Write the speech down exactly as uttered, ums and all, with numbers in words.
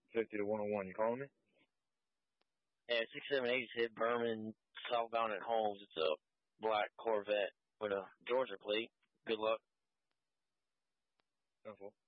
fifty to one oh one. You calling me? Yeah, six seven eight hit Berman southbound at Holmes. It's a black Corvette with a Georgia plate. Good luck. That's all.